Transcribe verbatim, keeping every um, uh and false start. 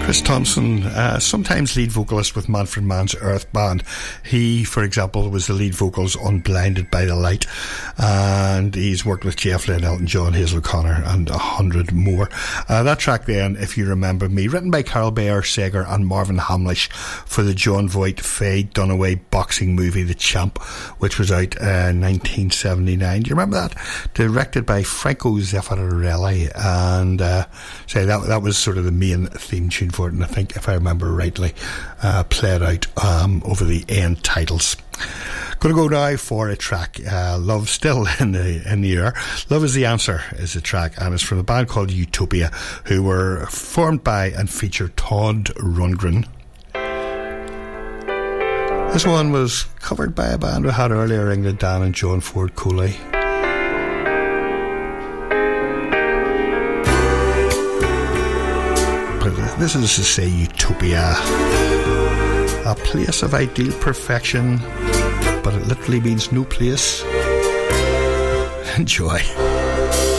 Chris Thompson, uh, sometimes lead vocalist with Manfred Mann's Earth Band. He, for example, was the lead vocals on Blinded by the Light, and he's worked with Jeff Lynne, Elton John, Hazel O'Connor, and a hundred more. Uh, that track then, If You Remember Me, written by Carol Bayer Sager and Marvin Hamlisch for the John Voight Faye Dunaway boxing movie The Champ, which was out in uh, nineteen seventy-nine. Do you remember that? Directed by Franco Zeffirelli, and uh, say that that was sort of the main theme tune for it, and I think, if I remember rightly, uh, played out um, over the end titles. Going to go now for a track, uh, Love Still in the in the Air. Love Is the Answer is the track, and it's from a band called Utopia, who were formed by and feature Todd Rundgren. This one was covered by a band we had earlier, Ingrid Dan and John Ford Coley. This is to say Utopia, a place of ideal perfection, but it literally means no place. Enjoy.